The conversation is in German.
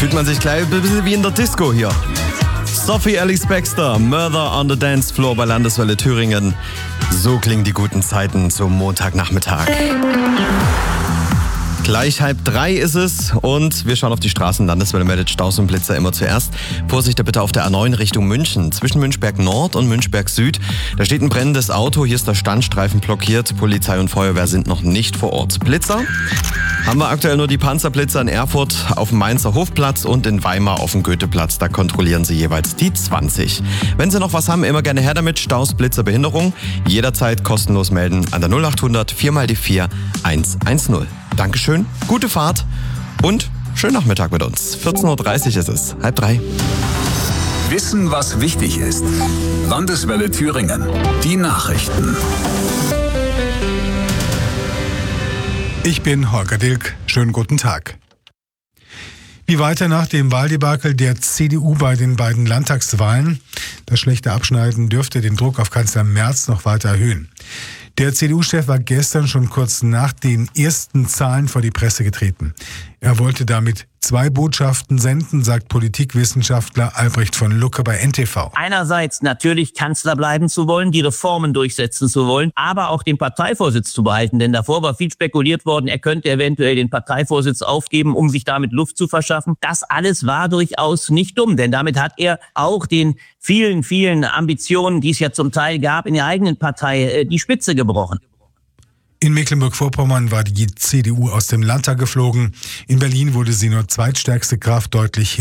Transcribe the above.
Fühlt man sich gleich ein bisschen wie in der Disco hier. Sophie Ellis Bextor, Murder on the Dance Floor bei Landeswelle Thüringen. So klingen die guten Zeiten zum Montagnachmittag. Gleich 2:30 ist es und wir schauen auf die Straßen. Landeswelle meldet Staus und Blitzer immer zuerst. Vorsicht bitte auf der A9 Richtung München. Zwischen Münchberg Nord und Münchberg Süd. Da steht ein brennendes Auto. Hier ist der Standstreifen blockiert. Polizei und Feuerwehr sind noch nicht vor Ort. Blitzer haben wir aktuell nur die Panzerblitzer in Erfurt auf dem Mainzer Hofplatz und in Weimar auf dem Goetheplatz. Da kontrollieren sie jeweils die 20. Wenn Sie noch was haben, immer gerne her damit. Staus, Blitzer, Behinderung. Jederzeit kostenlos melden an der 0800 4x4 110. Dankeschön, gute Fahrt und schönen Nachmittag mit uns. 14.30 Uhr ist es, 2:30. Wissen, was wichtig ist. Landeswelle Thüringen. Die Nachrichten. Ich bin Holger Dilk. Schönen guten Tag. Wie weiter nach dem Wahldebakel der CDU bei den beiden Landtagswahlen? Das schlechte Abschneiden dürfte den Druck auf Kanzler Merz noch weiter erhöhen. Der CDU-Chef war gestern schon kurz nach den ersten Zahlen vor die Presse getreten. Er wollte damit 2 Botschaften senden, sagt Politikwissenschaftler Albrecht von Lucke bei NTV. Einerseits natürlich Kanzler bleiben zu wollen, die Reformen durchsetzen zu wollen, aber auch den Parteivorsitz zu behalten. Denn davor war viel spekuliert worden, er könnte eventuell den Parteivorsitz aufgeben, um sich damit Luft zu verschaffen. Das alles war durchaus nicht dumm, denn damit hat er auch den vielen, vielen Ambitionen, die es ja zum Teil gab, in der eigenen Partei die Spitze gebrochen. In Mecklenburg-Vorpommern war die CDU aus dem Landtag geflogen. In Berlin wurde sie nur zweitstärkste Kraft, deutlich